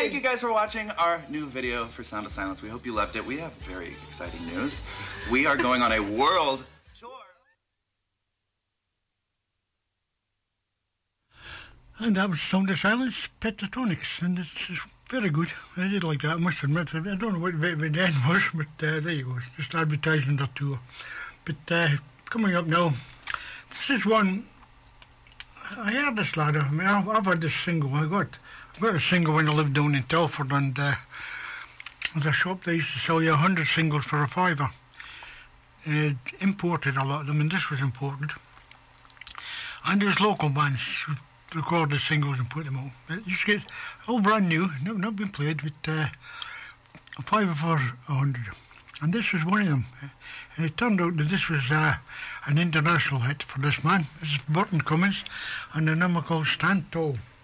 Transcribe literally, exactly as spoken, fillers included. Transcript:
thank you guys for watching our new video for Sound of Silence. We hope you loved it. We have very exciting news. We are going on a world tour. And that was Sound of Silence, Pentatonix, and it's very good. I did like that, I must admit. I don't know what the end was, but uh, there you go. It's just advertising that tour. But uh, coming up now, this is one. I heard this lad. I mean, I've, I've had this single. I got, I got a single when I lived down in Telford, and uh, there's a shop they used to sell you a hundred singles for a fiver. Uh, imported a lot of them, and this was imported. And there's local bands who record the singles and put them out. You used to get all brand new, not, not been played, with uh, a fiver for a hundred. And this was one of them. And it turned out that this was uh, an international hit for this man. This is Burton Cummins, and the number called Stand Tall.